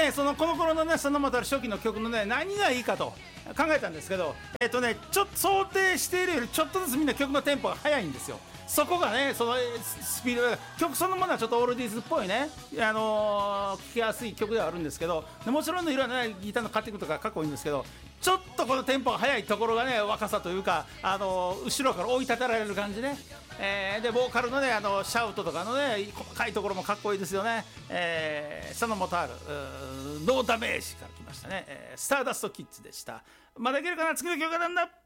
ねこの頃のね佐野元春初期の曲のね何がいいかと考えたんですけど、ちょっと想定しているよりちょっとずつみんな曲のテンポが速いんですよ。そこがねそのスピードが曲そのものはちょっとオールディーズっぽいね、聴きやすい曲ではあるんですけど、もちろんいろんな、ね、ギターのカッティングとかかっこいいんですけど、ちょっとこのテンポが速いところがね若さというか、後ろから追い立てられる感じね、でボーカルのねシャウトとかのね細かいところもかっこいいですよね。佐野元春ノーダメージから来ましたね、スターダストキッズでした。まだいけるかな、次の曲はなんだ。